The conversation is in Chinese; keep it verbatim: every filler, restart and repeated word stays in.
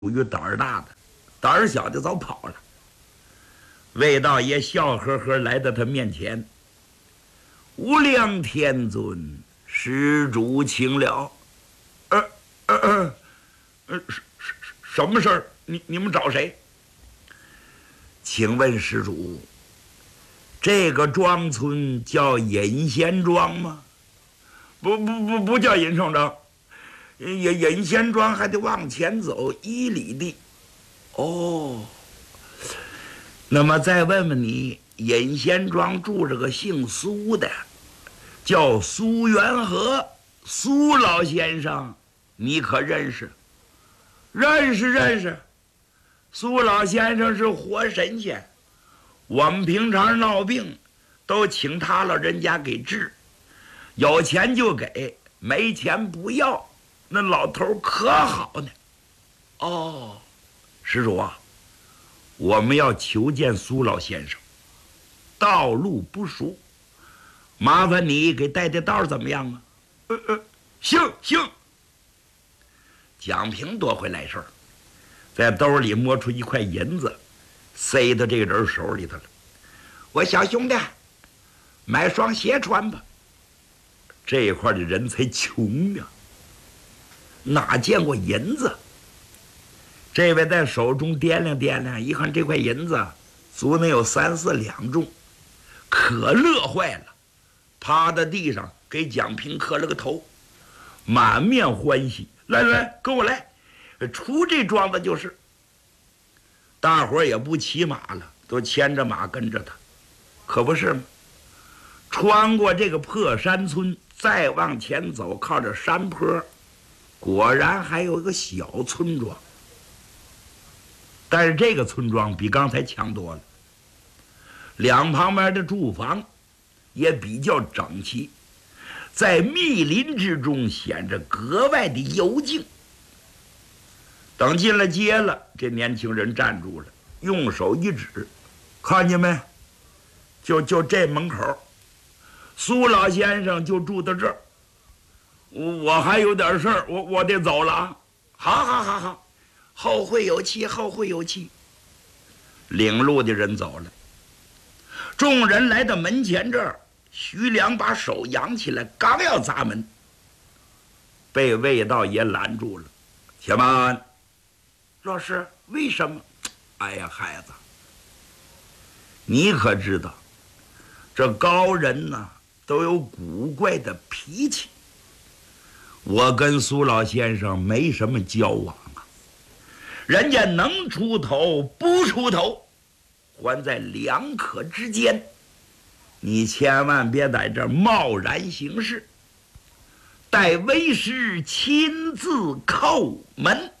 属于胆儿大的，胆儿小的早跑了。魏道爷笑呵呵来到他面前：“无量天尊，施主请了。”呃呃呃呃，什什什么事儿？你你们找谁？请问施主，这个庄村叫隐仙庄吗？不不不，不叫隐圣庄，隐隐仙庄还得往前走一里地。哦，那么再问问你，隐仙庄住着个姓苏的，叫苏元和，苏老先生，你可认识？认识认识。苏老先生是活神仙，我们平常闹病都请他老人家给治，有钱就给，没钱不要，那老头可好呢。哦，施主啊，我们要求见苏老先生，道路不熟，麻烦你给带带道怎么样啊？呃呃，行行。蒋平多会来事儿，在兜里摸出一块银子，塞到这个人手里头了。我小兄弟，买双鞋穿吧。这块的人才穷呀，哪见过银子？这位在手中掂量掂量，一看这块银子足能有三四两重，可乐坏了，趴在地上给蒋平磕了个头，满面欢喜。来来，跟我来，出这庄子就是。大伙儿也不骑马了，都牵着马跟着他，可不是吗？穿过这个破山村，再往前走，靠着山坡，果然还有一个小村庄。但是这个村庄比刚才强多了，两旁边的住房也比较整齐，在密林之中显着格外的幽静。等进了街了，这年轻人站住了，用手一指：“看见没？就就这门口，苏老先生就住到这儿。我还有点事儿，我我得走了啊！好好好好，后会有期，后会有期。”领路的人走了，众人来到门前这儿，徐良把手扬起来，刚要砸门，被魏道爷拦住了。“且慢，老师，为什么？”“哎呀，孩子，你可知道，这高人呢都有古怪的脾气。我跟苏老先生没什么交往啊，人家能出头不出头，还在两可之间。你千万别在这儿贸然行事，待为师亲自叩门。”